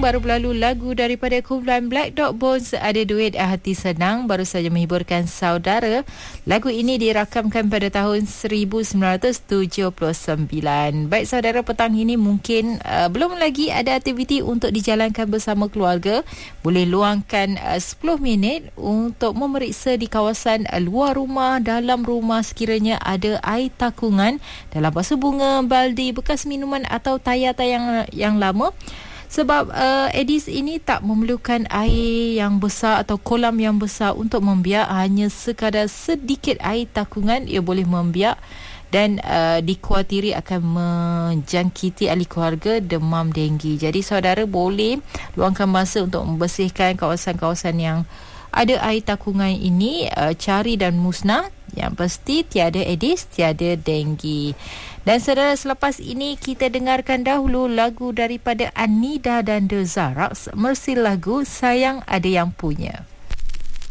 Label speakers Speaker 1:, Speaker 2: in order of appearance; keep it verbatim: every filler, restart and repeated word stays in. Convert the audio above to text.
Speaker 1: baru berlalu lagu daripada kumpulan Black Dog Bones, Ada Duit Hati Senang, baru saja menghiburkan saudara. Lagu ini dirakamkan pada tahun seribu sembilan ratus tujuh puluh sembilan. Baik saudara, petang ini mungkin uh, belum lagi ada aktiviti untuk dijalankan bersama keluarga. Boleh luangkan uh, sepuluh minit untuk memeriksa di kawasan uh, luar rumah, dalam rumah sekiranya ada air takungan dalam basuh bunga, baldi, bekas minuman atau tayar-tayar yang, yang lama. Sebab uh, Aedes ini tak memerlukan air yang besar atau kolam yang besar untuk membiak. Hanya sekadar sedikit air takungan ia boleh membiak dan uh, dikhawatiri akan menjangkiti ahli keluarga demam denggi. Jadi saudara boleh luangkan masa untuk membersihkan kawasan-kawasan yang ada air takungan ini, uh, cari dan musnah. Yang pasti tiada Aedes, tiada denggi. Dan saudara, selepas ini kita dengarkan dahulu lagu daripada Anida dan The Zarax, Mercy lagu Sayang Ada Yang Punya.